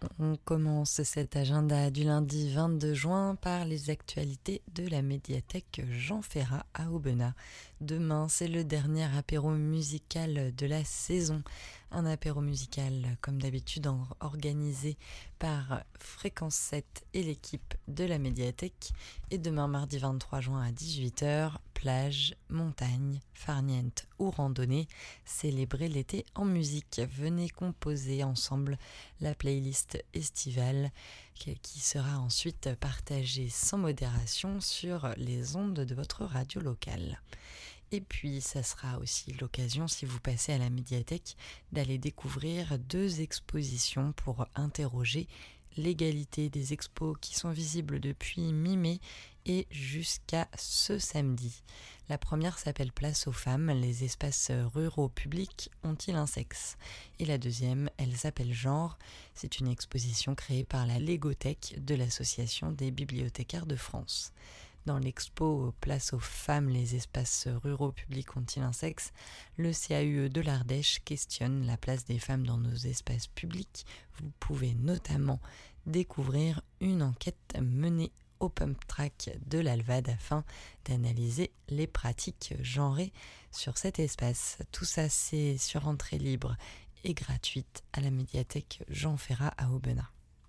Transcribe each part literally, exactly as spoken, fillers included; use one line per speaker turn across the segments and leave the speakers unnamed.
On commence cet agenda du lundi vingt-deux juin par les actualités de la médiathèque Jean Ferrat à Aubenas. Demain, c'est le dernier apéro musical de la saison. Un apéro musical, comme d'habitude, organisé par Fréquence sept et l'équipe de la médiathèque. Et demain, mardi vingt-trois juin à dix-huit heures, plage, montagne, farniente ou randonnée, célébrez l'été en musique. Venez composer ensemble la playlist estivale qui sera ensuite partagée sans modération sur les ondes de votre radio locale. Et puis, ça sera aussi l'occasion, si vous passez à la médiathèque, d'aller découvrir deux expositions pour interroger l'égalité des expos qui sont visibles depuis mi-mai et jusqu'à ce samedi. La première s'appelle Place aux femmes, les espaces ruraux publics ont-ils un sexe ? Et la deuxième, elle s'appelle Genre, c'est une exposition créée par la Légothèque de l'Association des bibliothécaires de France. Dans l'expo Place aux femmes, les espaces ruraux publics ont-ils un sexe ? Le C A U E de l'Ardèche questionne la place des femmes dans nos espaces publics. Vous pouvez notamment découvrir une enquête menée au Pump Track de l'Alvad afin d'analyser les pratiques genrées sur cet espace. Tout ça, c'est sur entrée libre et gratuite à la médiathèque Jean Ferrat à Aubenas.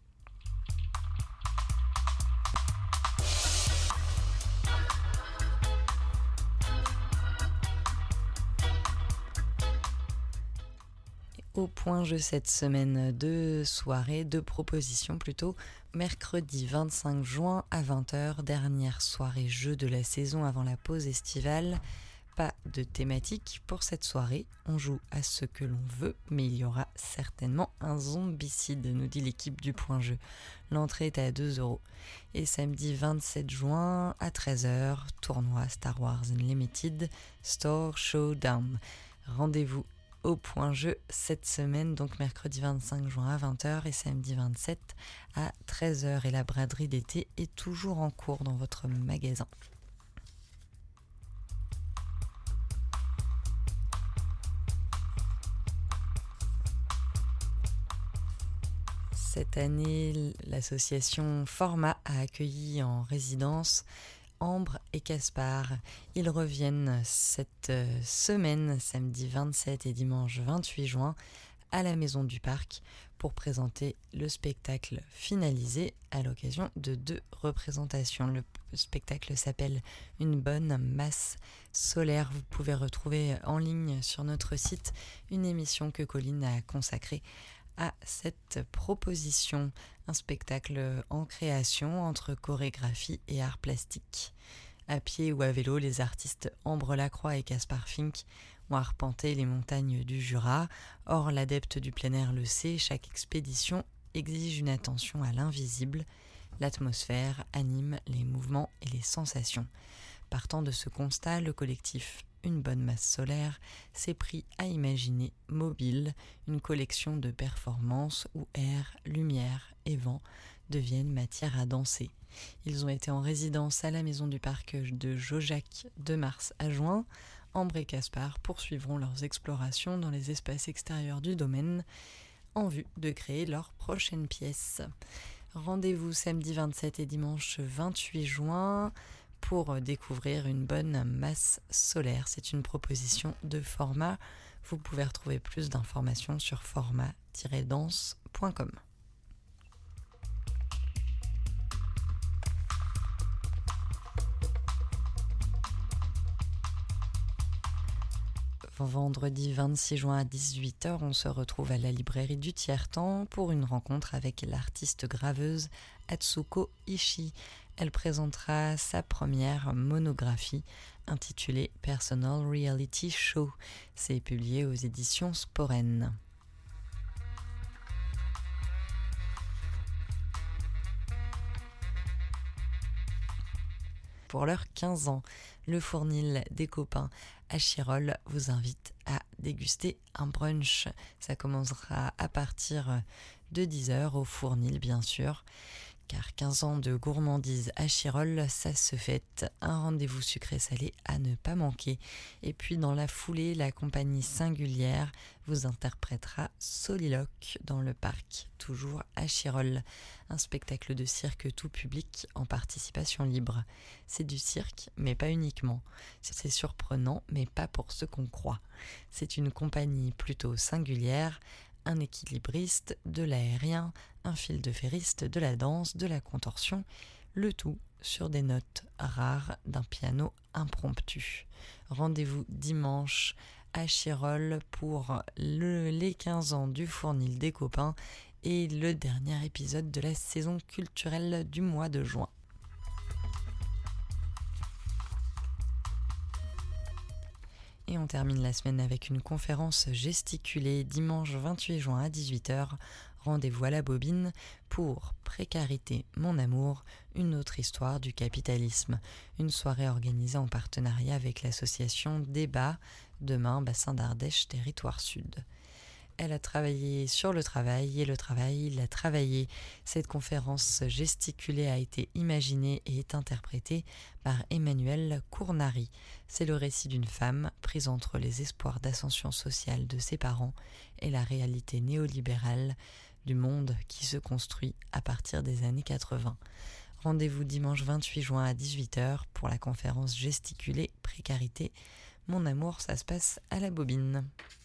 Au point jeu cette semaine, deux soirées, deux propositions plutôt. Mercredi vingt-cinq juin à vingt heures, dernière soirée jeu de la saison avant la pause estivale. Pas de thématique pour cette soirée, on joue à ce que l'on veut, mais il y aura certainement un zombicide, nous dit l'équipe du point jeu. L'entrée est à deux euros. Et samedi vingt-sept juin à treize heures, tournoi Star Wars Unlimited Store Showdown. Rendez-vous au point jeu cette semaine, donc mercredi vingt-cinq juin à vingt heures et samedi vingt-sept à treize heures. Et la braderie d'été est toujours en cours dans votre magasin. Cette année, l'association Format a accueilli en résidence Ambre et Caspar. Ils reviennent cette semaine, samedi vingt-sept et dimanche vingt-huit juin, à la Maison du Parc pour présenter le spectacle finalisé à l'occasion de deux représentations. Le spectacle s'appelle Une bonne masse solaire. Vous pouvez retrouver en ligne sur notre site une émission que Colline a consacrée à cette proposition, un spectacle en création entre chorégraphie et art plastique. À pied ou à vélo, les artistes Ambre Lacroix et Caspar Fink ont arpenté les montagnes du Jura. Or, l'adepte du plein air le sait, chaque expédition exige une attention à l'invisible. L'atmosphère anime les mouvements et les sensations. Partant de ce constat, le collectif Une bonne masse solaire s'est pris à imaginer Mobile, une collection de performances où air, lumière et vent deviennent matière à danser. Ils ont été en résidence à la Maison du Parc de Jaujac de mars à juin. Ambre et Caspar poursuivront leurs explorations dans les espaces extérieurs du domaine en vue de créer leur prochaine pièce. Rendez-vous samedi vingt-sept et dimanche vingt-huit juin pour découvrir Une bonne masse solaire. C'est une proposition de Format. Vous pouvez retrouver plus d'informations sur format tiret danse point com. Vendredi vingt-six juin à dix-huit heures, on se retrouve à la librairie du Tiers-Temps pour une rencontre avec l'artiste graveuse Atsuko Ishii. Elle présentera sa première monographie intitulée Personal Reality Show. C'est publié aux éditions Sporen. Pour leurs quinze ans, le Fournil des copains à Chirol vous invite à déguster un brunch. Ça commencera à partir de dix heures au Fournil, bien sûr. car quinze ans de gourmandise à Chirol, ça se fête. Un rendez-vous sucré-salé à ne pas manquer. Et puis dans la foulée, la compagnie Singulière vous interprétera Soliloque dans le parc, toujours à Chirol. Un spectacle de cirque tout public en participation libre. C'est du cirque, mais pas uniquement. C'est surprenant, mais pas pour ce qu'on croit. C'est une compagnie plutôt singulière, un équilibriste, de l'aérien, un fil de ferriste, de la danse, de la contorsion, le tout sur des notes rares d'un piano impromptu. Rendez-vous dimanche à Chirol pour le, les quinze ans du Fournil des copains et le dernier épisode de la saison culturelle du mois de juin. Et on termine la semaine avec une conférence gesticulée dimanche vingt-huit juin à dix-huit heures. Rendez-vous à la Bobine pour Précarité, mon amour, une autre histoire du capitalisme. Une soirée organisée en partenariat avec l'association Débat, demain Bassin d'Ardèche, Territoire Sud. Elle a travaillé sur le travail et le travail l'a travaillé. Cette conférence gesticulée a été imaginée et est interprétée par Emmanuelle Cournari. C'est le récit d'une femme prise entre les espoirs d'ascension sociale de ses parents et la réalité néolibérale du monde qui se construit à partir des années quatre-vingts. Rendez-vous dimanche vingt-huit juin à dix-huit heures pour la conférence gesticulée Précarité. Mon amour, ça se passe à la Bobine.